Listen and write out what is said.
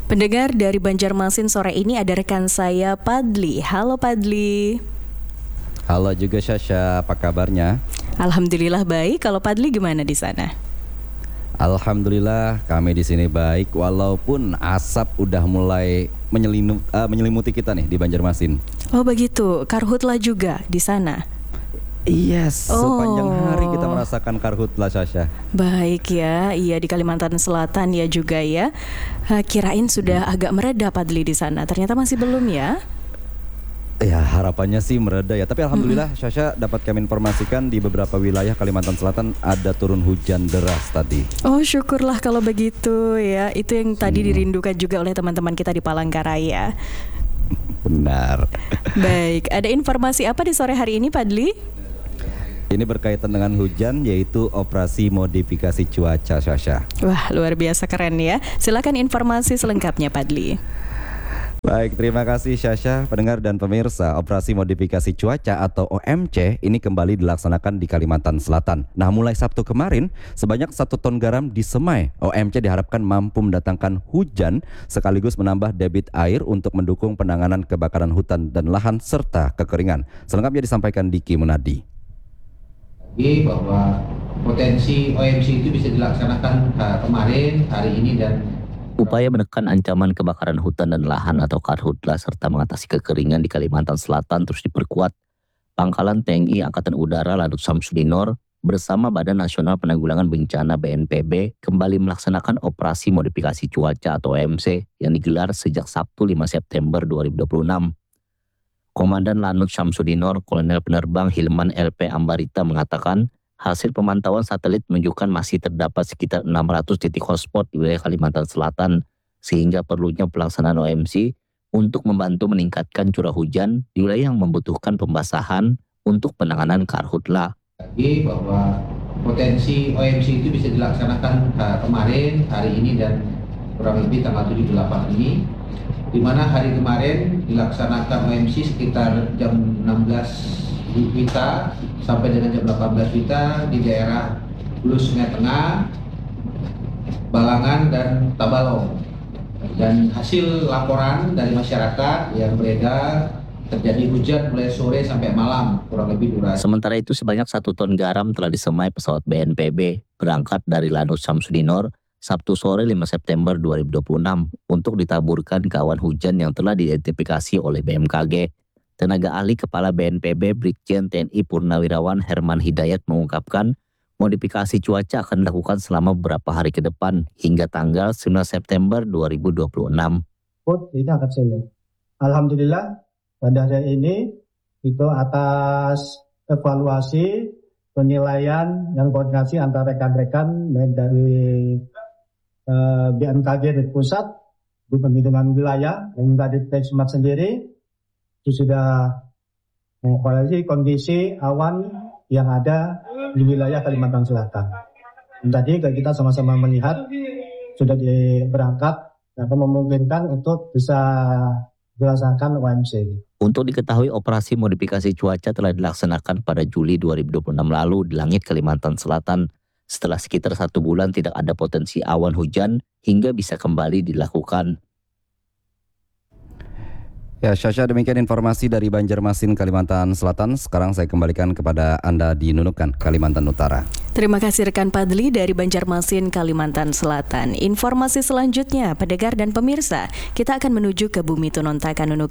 Pendengar dari Banjarmasin sore ini ada rekan saya Padli. Halo Padli. Halo juga Syasha, apa kabarnya? Alhamdulillah baik. Kalau Padli gimana di sana? Alhamdulillah kami di sini baik, walaupun asap udah mulai menyelimuti kita nih di Banjarmasin. Oh begitu, karhutlah juga di sana. Yes, sepanjang hari kita merasakan karhutlah Syasha. Baik ya, iya di Kalimantan Selatan ya juga ya. Kirain sudah agak mereda Padli di sana, ternyata masih belum ya? Ya harapannya sih mereda ya, tapi alhamdulillah Syasha dapat kami informasikan di beberapa wilayah Kalimantan Selatan ada turun hujan deras tadi. Oh syukurlah kalau begitu ya, itu yang tadi dirindukan juga oleh teman-teman kita di Palangkaraya. Benar. Baik, ada informasi apa di sore hari ini Padli? Ini berkaitan dengan hujan, yaitu operasi modifikasi cuaca Syasha. Wah luar biasa keren ya. Silakan informasi selengkapnya Padli. Baik, terima kasih Syasha, pendengar dan pemirsa. Operasi modifikasi cuaca atau OMC ini kembali dilaksanakan di Kalimantan Selatan. Nah, mulai Sabtu kemarin, sebanyak 1 ton garam disemai. OMC diharapkan mampu mendatangkan hujan sekaligus menambah debit air untuk mendukung penanganan kebakaran hutan dan lahan serta kekeringan. Selengkapnya disampaikan Diki Munadi. Bahwa potensi OMC itu bisa dilaksanakan kemarin, hari ini dan upaya menekan ancaman kebakaran hutan dan lahan atau karhutla serta mengatasi kekeringan di Kalimantan Selatan terus diperkuat. Pangkalan TNI Angkatan Udara Lanut Samsudinor bersama Badan Nasional Penanggulangan Bencana BNPB kembali melaksanakan operasi modifikasi cuaca atau OMC yang digelar sejak Sabtu 5 September 2026. Komandan Lanut Samsudinor, Kolonel Penerbang Hilman LP Ambarita mengatakan, hasil pemantauan satelit menunjukkan masih terdapat sekitar 600 titik hotspot di wilayah Kalimantan Selatan, sehingga perlunya pelaksanaan OMC untuk membantu meningkatkan curah hujan di wilayah yang membutuhkan pembasahan untuk penanganan karhutla. Bahwa potensi OMC itu bisa dilaksanakan kemarin, hari ini dan kurang lebih tanggal 7-8 ini, di mana hari kemarin dilaksanakan OMC sekitar jam 16 WITA sampai dengan jam 18 WITA di daerah Hulu Sungai Tengah, Balangan dan Tabalong. Dan hasil laporan dari masyarakat yang beredar terjadi hujan mulai sore sampai malam kurang lebih durasi. Sementara itu sebanyak 1 ton garam telah disemai pesawat BNPB berangkat dari Lanut Samsudinor Sabtu sore 5 September 2026 untuk ditaburkan ke awan hujan yang telah diidentifikasi oleh BMKG. Tenaga ahli Kepala BNPB Brigjen TNI Purnawirawan Herman Hidayat mengungkapkan modifikasi cuaca akan dilakukan selama beberapa hari ke depan hingga tanggal 9 September 2026. Ini akan sulit. Alhamdulillah pada hari ini itu atas evaluasi penilaian yang koordinasi antara rekan-rekan dari BMKG di pusat, Perlindungan Wilayah, dan dari Sumat sendiri itu sudah mengevaluasi kondisi awan yang ada di wilayah Kalimantan Selatan. Dan tadi kita sama-sama melihat sudah berangkat dan memungkinkan untuk bisa dilaksanakan OMC. Untuk diketahui operasi modifikasi cuaca telah dilaksanakan pada Juli 2026 lalu di langit Kalimantan Selatan. Setelah sekitar 1 bulan tidak ada potensi awan hujan hingga bisa kembali dilakukan. Ya Syasha, demikian informasi dari Banjarmasin, Kalimantan Selatan. Sekarang saya kembalikan kepada Anda di Nunukan, Kalimantan Utara. Terima kasih rekan Padli dari Banjarmasin, Kalimantan Selatan. Informasi selanjutnya, pendengar dan pemirsa, kita akan menuju ke Bumi Tunontakan Nunukan.